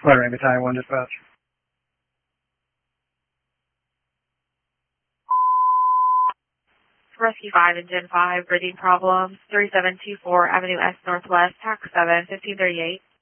Fluttering Battalion 1 dispatch. Rescue 5 and Gen 5, bridging problems, 3724 Avenue S Northwest, TAC 7, 1538.